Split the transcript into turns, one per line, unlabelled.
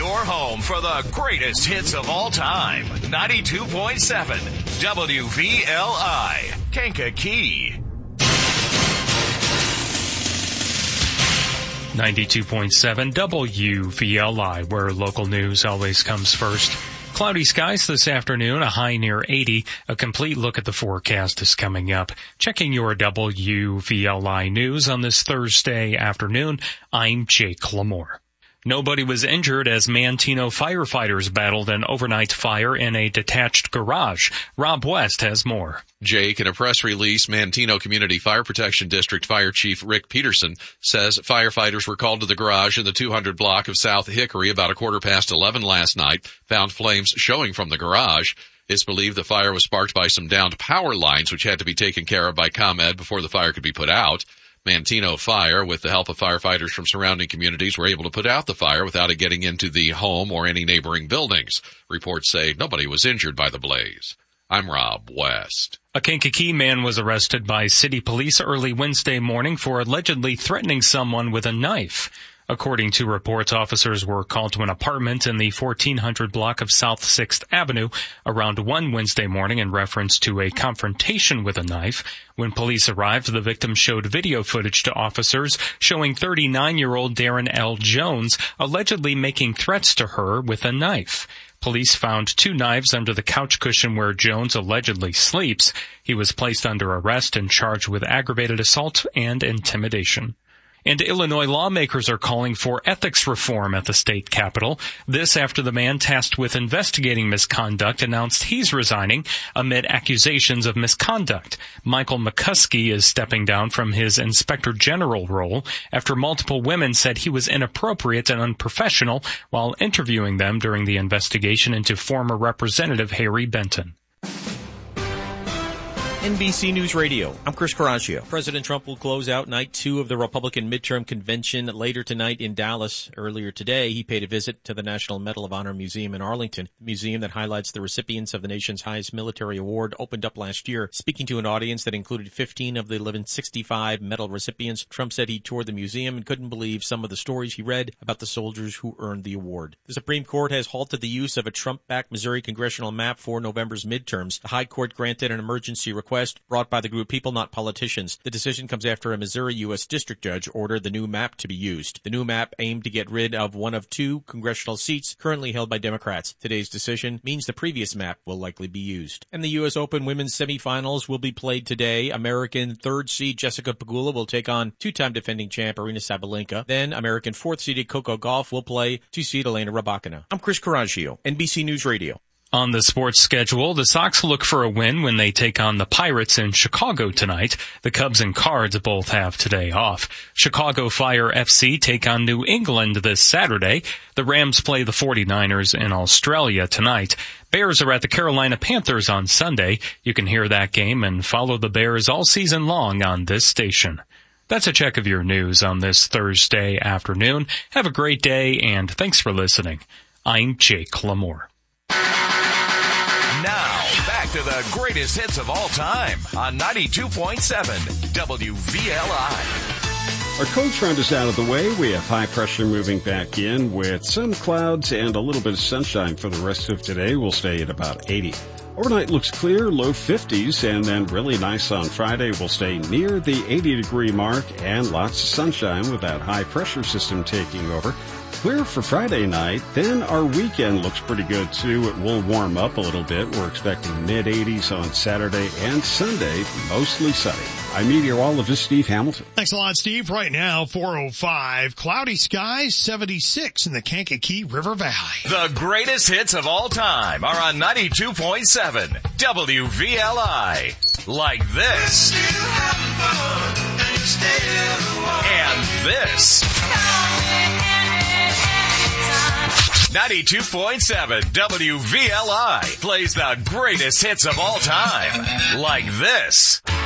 Your home for the greatest hits of all time. 92.7 WVLI, Kankakee.
92.7 WVLI, where local news always comes first. Cloudy skies this afternoon, a high near 80. A complete look at the forecast is coming up. Checking your WVLI news on this Thursday afternoon, I'm Jake Lamore. Nobody was injured as Manteno firefighters battled an overnight fire in a detached garage. Rob West has more.
Jake, in a press release, Manteno Community Fire Protection District Fire Chief Rick Peterson says firefighters were called to the garage in the 200 block of South Hickory about 11:15 last night, found flames showing from the garage. It's believed the fire was sparked by some downed power lines which had to be taken care of by ComEd before the fire could be put out. Manteno Fire, with the help of firefighters from surrounding communities, were able to put out the fire without it getting into the home or any neighboring buildings. Reports say nobody was injured by the blaze. I'm Rob West.
A Kankakee man was arrested by city police early Wednesday morning for allegedly threatening someone with a knife. According to reports, officers were called to an apartment in the 1400 block of South 6th Avenue around 1 Wednesday morning in reference to a confrontation with a knife. When police arrived, the victim showed video footage to officers showing 39-year-old Darren L. Jones allegedly making threats to her with a knife. Police found 2 knives under the couch cushion where Jones allegedly sleeps. He was placed under arrest and charged with aggravated assault and intimidation. And Illinois lawmakers are calling for ethics reform at the state capitol. This after the man tasked with investigating misconduct announced he's resigning amid accusations of misconduct. Michael McCuskey is stepping down from his inspector general role after multiple women said he was inappropriate and unprofessional while interviewing them during the investigation into former Representative Harry Benton.
NBC News Radio. I'm Chris Coraggio. President Trump will close out night 2 of the Republican midterm convention later tonight in Dallas. Earlier today, he paid a visit to the National Medal of Honor Museum in Arlington. The museum that highlights the recipients of the nation's highest military award opened up last year. Speaking to an audience that included 15 of the 1165 medal recipients, Trump said he toured the museum and couldn't believe some of the stories he read about the soldiers who earned the award. The Supreme Court has halted the use of a Trump-backed Missouri congressional map for November's midterms. The High Court granted an emergency request brought by the group People Not Politicians. The decision comes after a Missouri U.S. district judge ordered the new map to be used. The new map aimed to get rid of one of 2 congressional seats currently held by Democrats. Today's decision means the previous map will likely be used. And the U.S. Open women's semifinals will be played today. American 3rd seed Jessica Pegula will take on 2-time defending champ Aryna Sabalenka. Then American 4th seeded Coco Gauff will play 2-seed Elena Rybakina. I'm Chris Coraggio, NBC News Radio.
On the sports schedule, the Sox look for a win when they take on the Pirates in Chicago tonight. The Cubs and Cards both have today off. Chicago Fire FC take on New England this Saturday. The Rams play the 49ers in Australia tonight. Bears are at the Carolina Panthers on Sunday. You can hear that game and follow the Bears all season long on this station. That's a check of your news on this Thursday afternoon. Have a great day, and thanks for listening. I'm Jake Lamore.
Now, back to the greatest hits of all time on 92.7 WVLI.
Our cold front is out of the way. We have high pressure moving back in with some clouds and a little bit of sunshine for the rest of today. We'll stay at about 80. Overnight looks clear, low 50s, and then really nice on Friday. We'll stay near the 80-degree mark and lots of sunshine with that high pressure system taking over. Clear for Friday night, then our weekend looks pretty good too. It will warm up a little bit. We're expecting mid-80s on Saturday and Sunday, mostly sunny. I'm meteorologist Steve Hamilton.
Thanks a lot, Steve. Right now, 405, cloudy skies, 76 in the Kankakee River Valley.
The greatest hits of all time are on 92.7 WVLI. Like this. And this. 92.7 WVLI plays the greatest hits of all time. Like this.